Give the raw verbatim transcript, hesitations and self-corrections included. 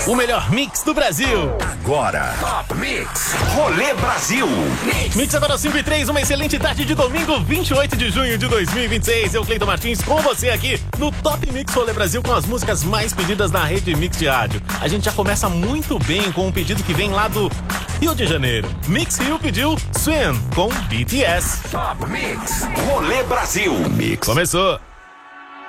O melhor mix do Brasil. Agora, Top Mix Rolê Brasil. Mix, mix agora cinco e três, uma excelente tarde de domingo, vinte e oito de junho de dois mil e vinte e seis. Eu, Cleiton Martins, com você aqui no Top Mix Rolê Brasil com as músicas mais pedidas na rede Mix de rádio. A gente já começa muito bem com um pedido que vem lá do Rio de Janeiro. Mix Rio pediu Swim com B T S. Top Mix Rolê Brasil. Mix. Começou.